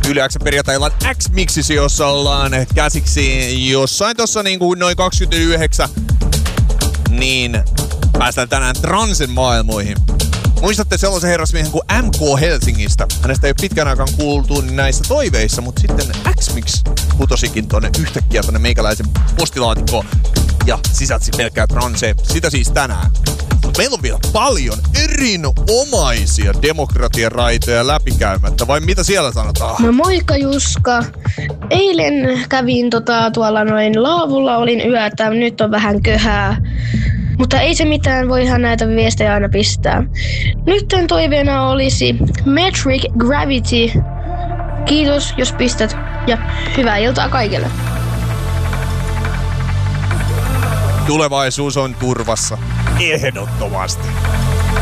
Yle X:n perjantai-illan X-Mixissä, jossa ollaan käsiksi jossain tossa niinku noin 29. Niin päästään tänään transen maailmoihin. Muistatte sellaisen herrasmiehen kuin MK Helsingistä. Hänestä ei ole pitkän aikaan kuultu näissä toiveissa, mutta sitten X-Mix putosikin yhtäkkiä tonne meikäläisen postilaatikkoon ja sisälsi pelkkää transea. Sitä siis tänään. Meillä on vielä paljon erinomaisia demokratiaraitoja läpikäymättä, vai mitä siellä sanotaan? No moikka Juska. Eilen kävin tuolla noin laavulla, olin yötä, nyt on vähän köhää. Mutta ei se mitään, voihan näitä viestejä aina pistää. Nyt toiveena olisi Metric Gravity. Kiitos, jos pistät. Ja hyvää iltaa kaikille. Tulevaisuus on turvassa. Ehdottomasti.